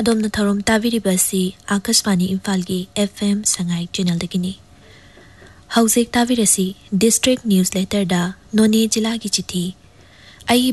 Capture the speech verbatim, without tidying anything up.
अदोमना थरोम ताबिरिबसी Akashvani इम्फालगी FM Sangai channel दगिनी हौजेक ताबिरसी district news letter दा नोने जिला की चिठी आई